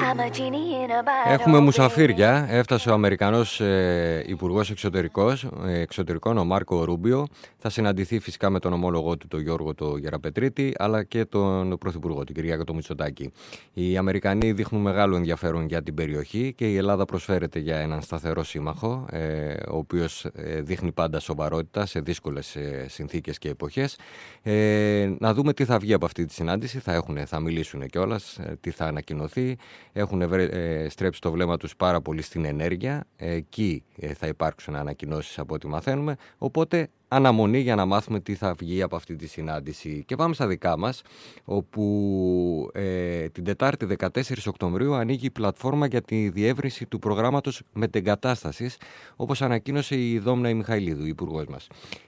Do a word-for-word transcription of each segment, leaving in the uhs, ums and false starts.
Έχουμε μουσαφίρια. Έφτασε ο Αμερικανός ε, Υπουργός Εξωτερικός, ε, Εξωτερικών, ο Μάρκο Ρούμπιο. Θα συναντηθεί φυσικά με τον ομόλογό του, τον Γιώργο το Γεραπετρίτη, αλλά και τον Πρωθυπουργό, την Κυριάκο το Μητσοτάκη. Οι Αμερικανοί δείχνουν μεγάλο ενδιαφέρον για την περιοχή και η Ελλάδα προσφέρεται για έναν σταθερό σύμμαχο, ε, ο οποίος ε, δείχνει πάντα σοβαρότητα σε δύσκολες ε, συνθήκες και εποχές. Ε, να δούμε τι θα βγει από αυτή τη συνάντηση. Θα, έχουν, θα μιλήσουν κιόλας, ε, τι θα ανακοινωθεί. Έχουν ε, στρέψει το βλέμμα τους πάρα πολύ στην ενέργεια. Εκεί ε, θα υπάρξουν ανακοινώσεις από ό,τι μαθαίνουμε. Οπότε αναμονή για να μάθουμε τι θα βγει από αυτή τη συνάντηση. Και πάμε στα δικά μας, όπου ε, την Τετάρτη δεκατέσσερις Οκτωβρίου ανοίγει η πλατφόρμα για τη διεύρυνση του προγράμματος μετεγκατάστασης, όπως ανακοίνωσε η Δόμνα η Μιχαηλίδου, η υπουργός μας.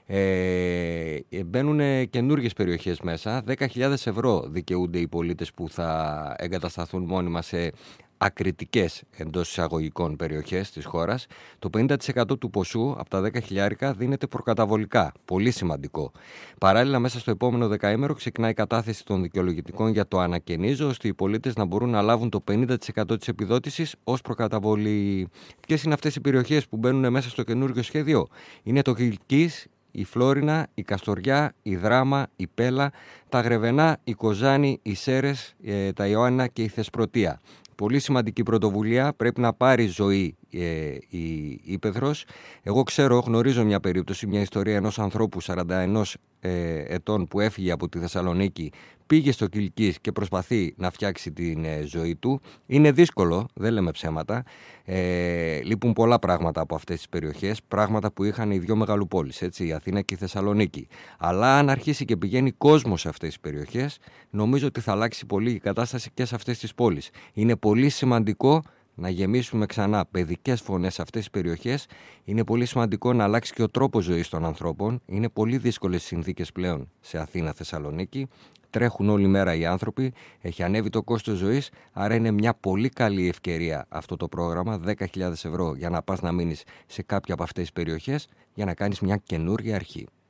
Ε, μπαίνουν καινούργιες περιοχές μέσα. δέκα χιλιάδες ευρώ δικαιούνται οι πολίτες που θα εγκατασταθούν μόνιμα σε ακριτικές εντός εισαγωγικών περιοχές της χώρας. Το πενήντα τοις εκατό του ποσού από τα δέκα χιλιάρικα δίνεται προκαταβολικά. Πολύ σημαντικό. Παράλληλα, μέσα στο επόμενο δεκαήμερο ξεκινάει η κατάθεση των δικαιολογητικών για το ανακαινίζω, ώστε οι πολίτες να μπορούν να λάβουν το πενήντα τοις εκατό της επιδότησης ως προκαταβολή. Ποιες είναι αυτές οι περιοχές που μπαίνουν μέσα στο καινούργιο σχέδιο? Είναι το Κιλκής, η Φλόρινα, η Καστοριά, η Δράμα, η Πέλα, τα Γρεβενά, η Κοζάνη, οι Σέρες, τα Ιωάννα και η Θεσπρωτεία. Πολύ σημαντική πρωτοβουλία, πρέπει να πάρει ζωή ε, η ύπαιθρος. Εγώ ξέρω, γνωρίζω μια περίπτωση, μια ιστορία ενός ανθρώπου σαράντα ένα ε, ετών που έφυγε από τη Θεσσαλονίκη, πήγε στο Κιλκής και προσπαθεί να φτιάξει την ε, ζωή του. Είναι δύσκολο, δεν λέμε ψέματα. Ε, λείπουν πολλά πράγματα από αυτές τις περιοχές, πράγματα που είχαν οι δυο μεγαλοπόλεις, έτσι, η Αθήνα και η Θεσσαλονίκη. Αλλά αν αρχίσει και πηγαίνει κόσμο σε αυτές τις περιοχές, νομίζω ότι θα αλλάξει πολύ η κατάσταση και σε αυτές τις πόλεις. Είναι πολύ σημαντικό να γεμίσουμε ξανά παιδικές φωνές σε αυτές τις περιοχές. Είναι πολύ σημαντικό να αλλάξει και ο τρόπος ζωής των ανθρώπων. Είναι πολύ δύσκολες συνθήκες πλέον σε Αθήνα, Θεσσαλονίκη. Τρέχουν όλη μέρα οι άνθρωποι, έχει ανέβει το κόστος ζωής, άρα είναι μια πολύ καλή ευκαιρία αυτό το πρόγραμμα, δέκα χιλιάδες ευρώ για να πας να μείνεις σε κάποια από αυτές τις περιοχές, για να κάνεις μια καινούργια αρχή.